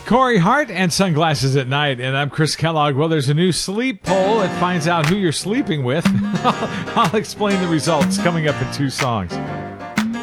Corey Hart and Sunglasses at Night, and I'm Chris Kellogg. Well, there's a new sleep poll that finds out who you're sleeping with. I'll explain the results coming up in 2 songs.